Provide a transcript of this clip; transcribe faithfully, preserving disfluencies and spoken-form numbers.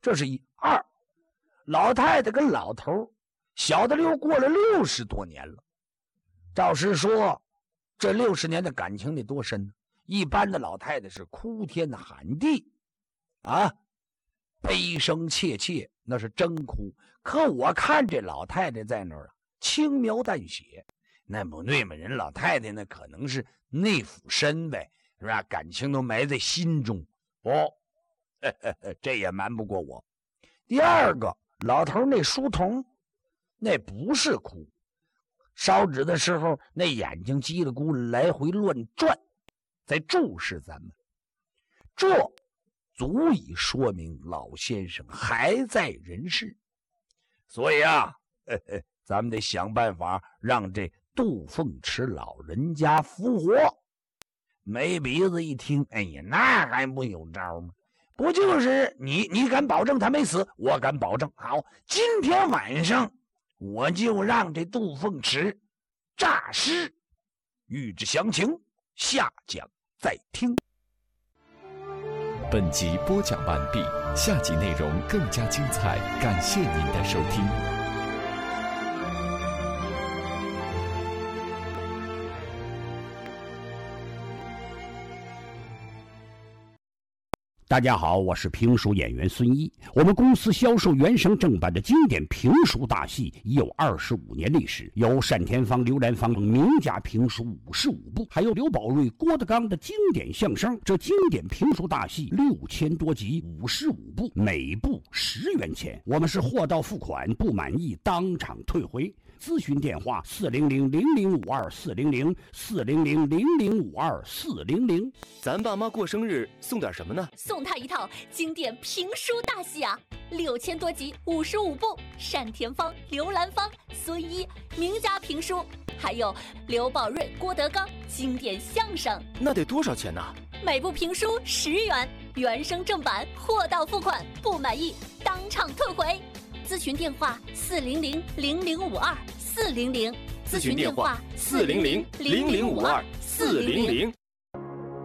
这是一。二，老太太跟老头小的溜过了六十多年了。照实说，这六十年的感情得多深呢？一般的老太太是哭天喊地啊，悲声切切，那是真哭。可我看这老太太在那儿啊，轻描淡写。那不对嘛，人老太太那可能是内府深呗，是吧？感情都埋在心中。哦，呵呵呵，这也瞒不过我。第二个，老头那书童，那不是哭，烧纸的时候那眼睛叽里咕噜来回乱转，在注视咱们，这足以说明老先生还在人世。所以啊，呵呵，咱们得想办法让这杜凤池老人家复活。没鼻子一听，哎呀，那还不有招吗？不就是你你敢保证他没死？我敢保证。好，今天晚上我就让这杜凤池诈尸。欲知详情，下讲再听。 本集播讲完毕，下集内容更加精彩，感谢您的收听。 大家好，我是评书演员孙一。我们公司销售原声正版的经典评书大戏已有二十五年历史，有单田芳、刘兰芳等名家评书五十五部，还有刘宝瑞、郭德纲的经典相声。这经典评书大戏六千多集，五十五部，每部十元钱。我们是货到付款，不满意当场退回。咨询电话：四零零零零五二四零零四零零零零五二四零零。 咱爸妈过生日送点什么呢？ 送他一套经典评书大戏啊，六千多集，五十五部，单田芳、刘兰芳、孙一名家评书，还有刘宝瑞、郭德纲经典相声。 那得多少钱呢？ 每部评书十元，原声正版，货到付款，不满意当场退回。咨询电话：四零零零零五二四零零。 咨询电话：四零零零零五二四零零。